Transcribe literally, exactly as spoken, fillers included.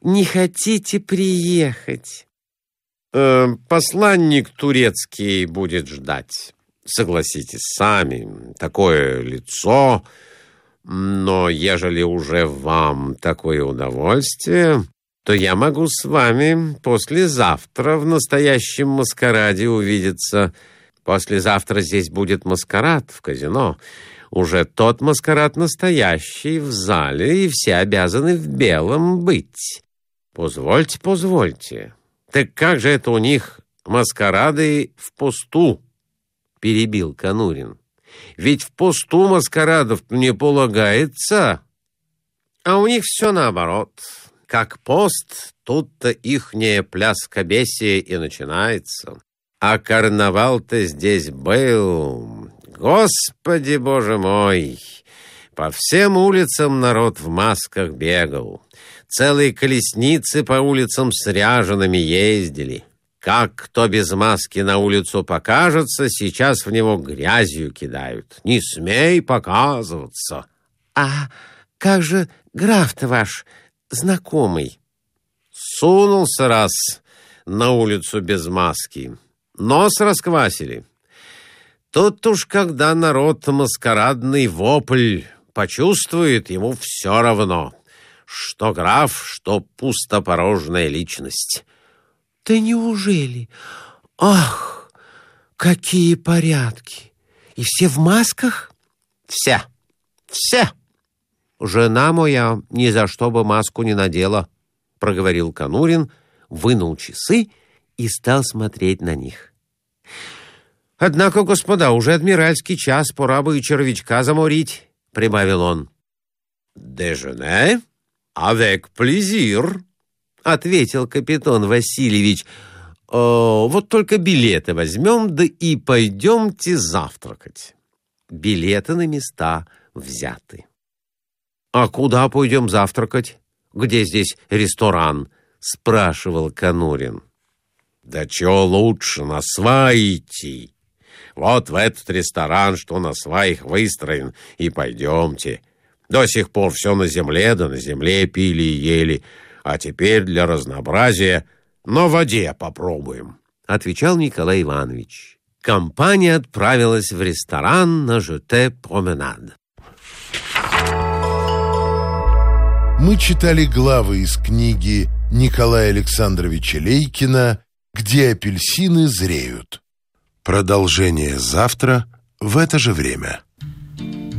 не хотите приехать?» э, «Посланник турецкий будет ждать. Согласитесь сами, такое лицо. Но ежели уже вам такое удовольствие, то я могу с вами послезавтра в настоящем маскараде увидеться. Послезавтра здесь будет маскарад в казино. Уже тот маскарад настоящий в зале, и все обязаны в белом быть. Позвольте, позвольте. Так как же это у них маскарады в посту?» — перебил Конурин. «Ведь в посту маскарадов не полагается. А у них все наоборот. Как пост, тут-то ихнее пляскобесие и начинается. А карнавал-то здесь был. Господи, боже мой! По всем улицам народ в масках бегал. Целые колесницы по улицам с ряжеными ездили. Как кто без маски на улицу покажется, сейчас в него грязью кидают. Не смей показываться!» «А как же граф-то ваш знакомый?» «Сунулся раз на улицу без маски. Нос расквасили. Тут уж когда народ маскарадный вопль почувствует, ему все равно, что граф, что пустопорожная личность». «Да неужели? Ах, какие порядки! И все в масках?» «Все, все. Жена моя ни за что бы маску не надела», — проговорил Конурин, вынул часы и стал смотреть на них. «Однако, господа, уже адмиральский час, пора бы и червячка заморить», — прибавил он. «Déjeuner avec plaisir», — ответил капитан Васильевич. «О, вот только билеты возьмем, да и пойдемте завтракать». Билеты на места взяты. «А куда пойдем завтракать? Где здесь ресторан?» — спрашивал Конурин. «Да чё лучше на сваи идти? Вот в этот ресторан, что на сваях выстроен, и пойдемте. До сих пор все на земле, да на земле пили и ели. А теперь для разнообразия на воде попробуем», — отвечал Николай Иванович. Компания отправилась в ресторан на Жете Променад. Мы читали главы из книги Николая Александровича Лейкина «Где апельсины зреют». Продолжение завтра в это же время.